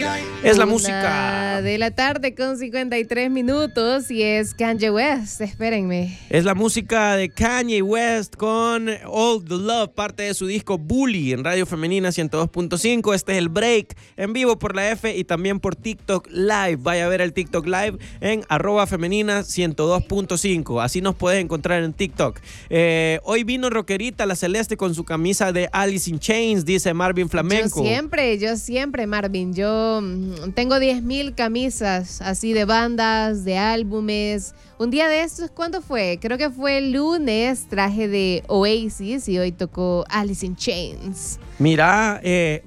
Es la música de la tarde con 53 minutos y es Kanye West, espérenme. Es la música de Kanye West con All the Love, parte de su disco Bully en Radio Femenina 102.5. Este es el break en vivo por la F y también por TikTok Live. Vaya a ver el TikTok Live en @femenina 102.5. Así nos puedes encontrar en TikTok. Hoy vino rockerita la Celeste con su camisa de Alice in Chains, dice Marvin Flamenco. Yo siempre, Marvin. Yo tengo 10,000 camisas así de bandas, de álbumes. Un día de estos, ¿cuándo fue? Creo que fue el lunes, traje de Oasis y hoy tocó Alice in Chains. Mira,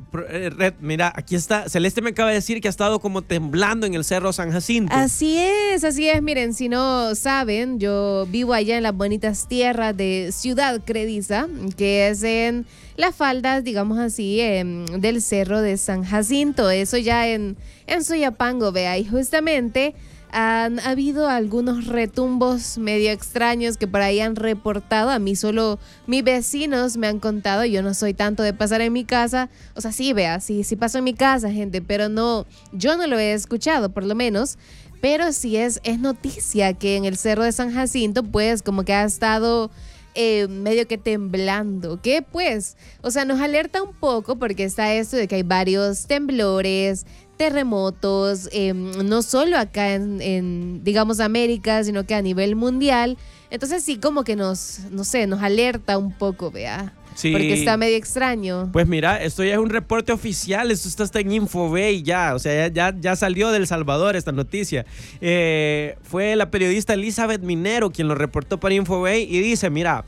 mira, aquí está. Celeste me acaba de decir que ha estado como temblando en el Cerro San Jacinto. Así es. Miren, si no saben, yo vivo allá en las bonitas tierras de Ciudad Crediza, que es en las faldas, digamos así, del Cerro de San Jacinto. Eso ya en Soyapango, vea. Y justamente han habido algunos retumbos medio extraños que por ahí han reportado. A mí solo mis vecinos me han contado. Yo no soy tanto de pasar en mi casa. O sea, sí, vea, sí paso en mi casa, gente, pero no, yo no lo he escuchado, por lo menos. Pero sí es noticia que en el Cerro de San Jacinto, pues, como que ha estado medio que temblando. ¿Qué pues? O sea, nos alerta un poco porque está esto de que hay varios temblores, terremotos, no solo acá en digamos América, sino que a nivel mundial. Entonces sí como que nos alerta un poco, vea. Sí. Porque está medio extraño. Pues mira, esto ya es un reporte oficial, esto está en Infobay ya, o sea, ya salió de El Salvador esta noticia. Fue la periodista Elizabeth Minero quien lo reportó para Infobay y dice, mira,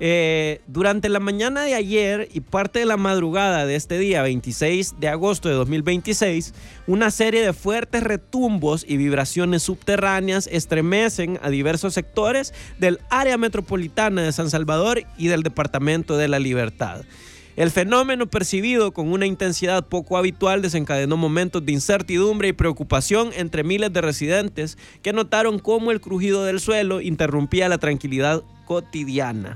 durante la mañana de ayer y parte de la madrugada de este día, 26 de agosto de 2026, una serie de fuertes retumbos y vibraciones subterráneas estremecen a diversos sectores del área metropolitana de San Salvador y del Departamento de la Libertad. El fenómeno, percibido con una intensidad poco habitual, desencadenó momentos de incertidumbre y preocupación entre miles de residentes que notaron cómo el crujido del suelo interrumpía la tranquilidad cotidiana.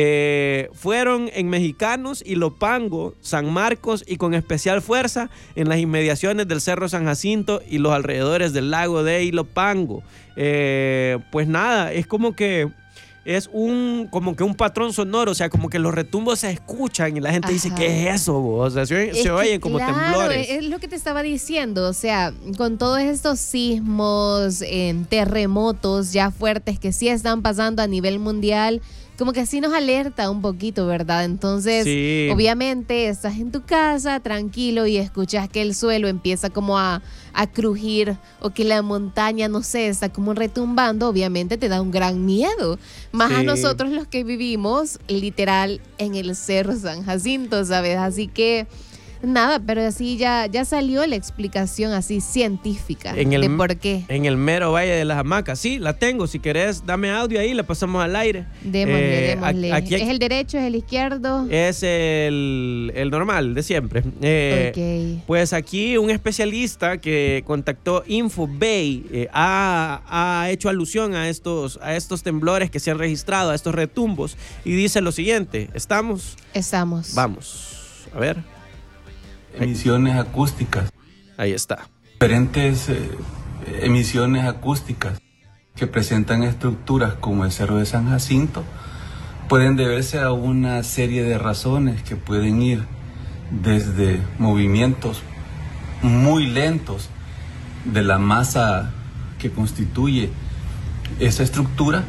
Fueron en Mexicanos, Ilopango, San Marcos y con especial fuerza en las inmediaciones del Cerro San Jacinto y los alrededores del lago de Ilopango. Pues nada, es como que es un patrón sonoro, o sea, como que los retumbos se escuchan y la gente dice, ¿qué es eso? O sea, se oyen como temblores. Es lo que te estaba diciendo, o sea, con todos estos sismos, terremotos ya fuertes que sí están pasando a nivel mundial, como que sí nos alerta un poquito, ¿verdad? Entonces, sí, obviamente estás en tu casa tranquilo y escuchas que el suelo empieza como a crujir o que la montaña, no sé, está como retumbando, obviamente te da un gran miedo. Más a nosotros los que vivimos literal en el Cerro San Jacinto, ¿sabes? Así que nada, pero así ya salió la explicación así científica de por qué. En el mero Valle de las Hamacas. Sí, la tengo. Si querés, dame audio ahí, la pasamos al aire. Démosle. Aquí ¿es el derecho, es el izquierdo? Es el normal, de siempre. Okay. Pues aquí un especialista que contactó Infobay ha hecho alusión a estos temblores que se han registrado, a estos retumbos, y dice lo siguiente. ¿Estamos? Vamos. A ver. Emisiones acústicas. Ahí está. Diferentes emisiones acústicas que presentan estructuras como el Cerro de San Jacinto pueden deberse a una serie de razones que pueden ir desde movimientos muy lentos de la masa que constituye esa estructura,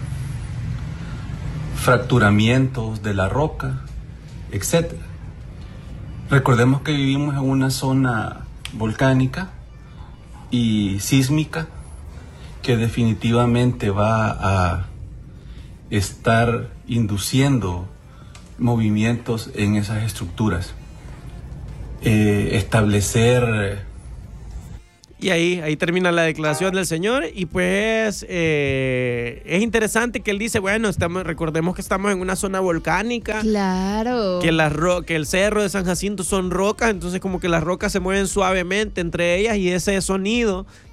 fracturamientos de la roca, etc. Recordemos que vivimos en una zona volcánica y sísmica que definitivamente va a estar induciendo movimientos en esas estructuras. Establecer... Y ahí termina la declaración del señor y pues es interesante que él dice, bueno, recordemos que estamos en una zona volcánica. Claro. Que el Cerro de San Jacinto son rocas, entonces como que las rocas se mueven suavemente entre ellas y ese sonido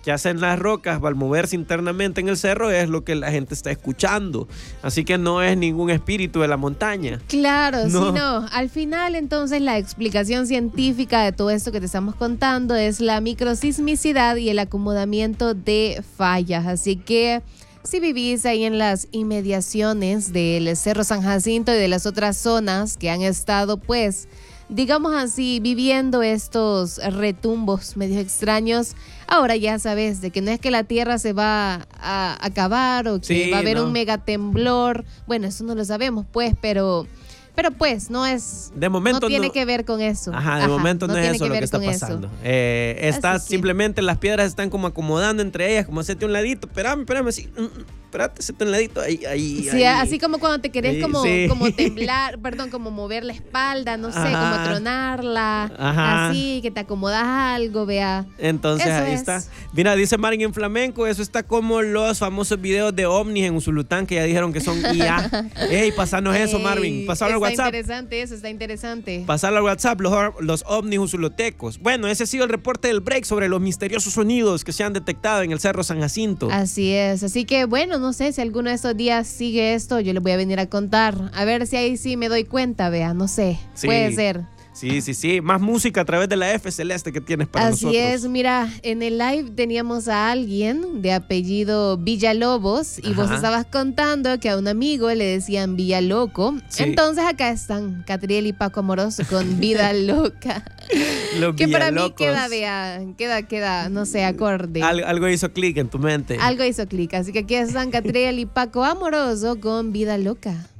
que hacen las rocas al moverse internamente en el cerro es lo que la gente está escuchando. Así que no es ningún espíritu de la montaña. Claro, No. sí, no. Al final, entonces, la explicación científica de todo esto que te estamos contando es la microsismicidad y el acomodamiento de fallas. Así que si vivís ahí en las inmediaciones del Cerro San Jacinto y de las otras zonas que han estado, pues, digamos así, viviendo estos retumbos medio extraños, ahora ya sabes de que no es que la Tierra se va a acabar o que Sí, va a haber no. un megatemblor. Bueno, eso no lo sabemos, pues, pero pues no es, De momento no tiene no. que ver con eso. Ajá, de momento no es tiene eso lo que ver está con eso. pasando. Está Así que- simplemente las piedras están como acomodando entre ellas, como hacerte un ladito. Espérame, así. Espérate, hacerte un ladito. Ahí. Sí, así como cuando te querés Ahí, como, sí. como temblar, perdón, como mover la espalda, no sé, Ajá. como tronarla, Ajá. así, que te acomodas algo, vea. Entonces Eso ahí es. está. Mira, dice Marin en flamenco, eso está como los famosos videos de ovnis en Usulután que ya dijeron que son IA. Ey, pasanos eso, Marvin. Pasalo al WhatsApp. Está interesante eso, está interesante. Pasarlo al WhatsApp, los ovnis usulutecos. Bueno, ese ha sido el reporte del break sobre los misteriosos sonidos que se han detectado en el Cerro San Jacinto. Así es, así que bueno, no sé si alguno de estos días sigue esto, yo les voy a venir a contar, a ver si ahí sí me doy cuenta, vea, no sé, Sí. puede ser. Sí. Más música a través de la F celeste que tienes para Así nosotros. es, mira, en el live teníamos a alguien de apellido Villalobos y vos Ajá. estabas contando que a un amigo le decían Villaloco. Sí. Entonces acá están Catriel y Paco Amoroso con Vida Loca. Los Que para mí Villalocos. queda, vea, queda, no sé, acorde. Algo hizo clic en tu mente. Algo hizo clic, así que aquí están Catriel y Paco Amoroso con Vida Loca.